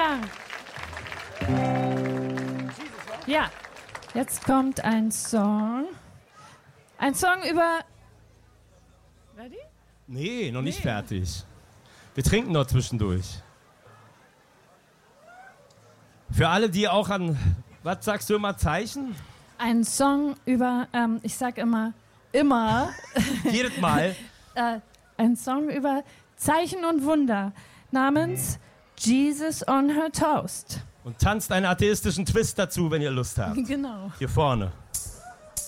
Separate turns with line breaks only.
Ja. Ja, jetzt kommt ein Song. Ein Song über... Ready?
Nee, noch nicht fertig. Wir trinken noch zwischendurch. Für alle, die auch an... Was sagst du immer, Zeichen?
Ein Song über... ich sag immer...
Jedes Mal.
Ein Song über Zeichen und Wunder namens Jesus on Her Toast.
Und tanzt einen atheistischen Twist dazu, wenn ihr Lust habt.
Genau.
Hier vorne.